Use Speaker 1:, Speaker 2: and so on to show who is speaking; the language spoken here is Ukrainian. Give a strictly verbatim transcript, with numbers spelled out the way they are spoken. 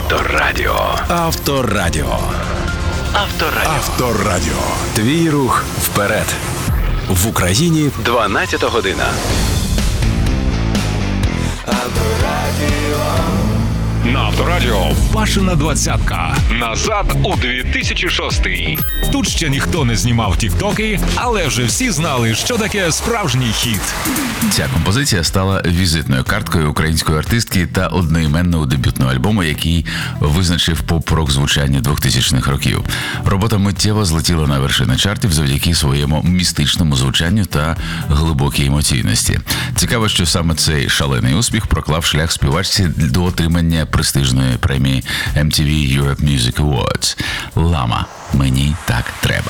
Speaker 1: Авторадіо. Авторадіо. Авторадіо. Авторадіо. Твій рух вперед. В Україні дванадцята година.
Speaker 2: На Авторадіо Пашина двадцятка. Назад у дві тисячі шостий. Тут ще ніхто не знімав тіктоки, але вже всі знали, що таке справжній хіт.
Speaker 3: Ця композиція стала візитною карткою української артистки та одноіменного дебютного альбому, який визначив поп-рок звучання двохтисячних років. Робота миттєво злетіла на вершини чартів завдяки своєму містичному звучанню та глибокій емоційності. Цікаво, що саме цей шалений успіх проклав шлях співачці до отримання престижної премії ем ті ві Europe Music Awards. Лама. Мені так треба.